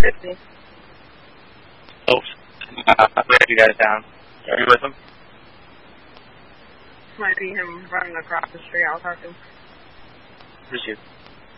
50. Oh, where have you guys down? Are you with him? Might be him running across the street. I'll talk to him. Where's you?